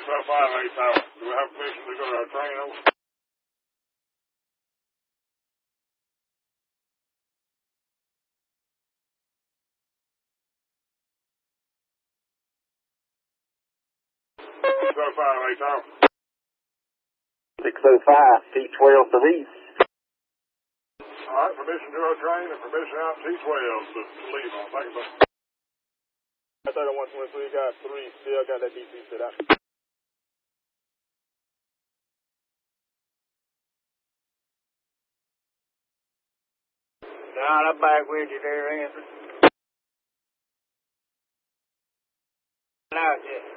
605 Tower. Do we have permission to go to our train over? Tower. 605, T12 to leave. All right, permission to our train and permission out T12 to leave on. Thank you, sir. 3123 got 3, still got that DC set out. Down, I'm back with you there, Anthony. Out yet.